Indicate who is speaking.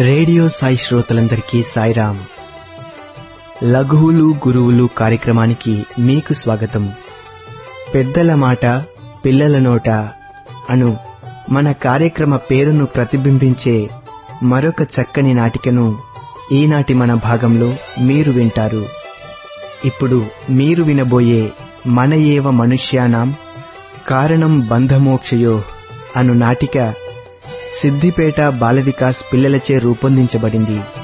Speaker 1: Radio Sai శ్రోతలందరికీ సాయిరాం. లఘువులు గురువులు కార్యక్రమానికి మీకు స్వాగతం. పెద్దల మాట పిల్లల నోట అను మన కార్యక్రమ పేరును ప్రతిబింబించే మరొక చక్కని నాటికను ఈనాటి మన భాగంలో మీరు వింటారు. ఇప్పుడు మీరు వినబోయే మన ఏవ మనుష్యానాం కారణం బంధమోక్షయో అను నాటిక సిద్దిపేట బాల వికాస్ పిల్లలచే రూపొందించబడింది.